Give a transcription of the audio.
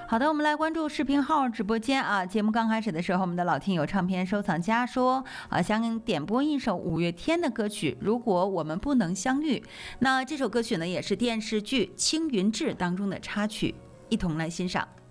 好的，我们来关注视频号直播间啊。节目刚开始的时候，我们的老听友唱片收藏家说想点播一首五月天的歌曲《如果我们不能相遇》。那这首歌曲呢，也是电视剧《青云志》当中的插曲，一同来欣赏。